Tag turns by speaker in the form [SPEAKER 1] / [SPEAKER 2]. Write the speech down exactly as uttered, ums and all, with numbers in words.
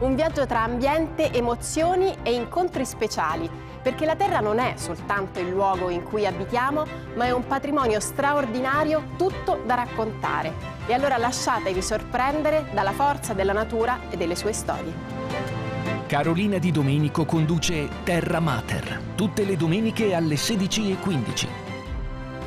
[SPEAKER 1] Un viaggio tra ambiente, emozioni e incontri speciali, perché la Terra non è soltanto il luogo in cui abitiamo, ma è un patrimonio straordinario, tutto da raccontare. E allora lasciatevi sorprendere dalla forza della natura e delle sue storie.
[SPEAKER 2] Carolina Di Domenico conduce Terra Mater, tutte le domeniche alle sedici e quindici.